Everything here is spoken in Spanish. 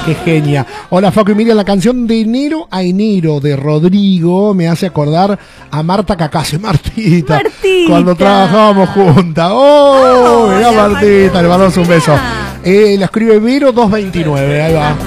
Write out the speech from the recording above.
Qué genia. Hola, Facu y Miriam, la canción de enero a enero de Rodrigo me hace acordar a Marta Cacase, Martita. Cuando trabajábamos juntas. ¡Oh! Mirá, Martita, le mandamos un beso. La escribe Vero 229, ahí va.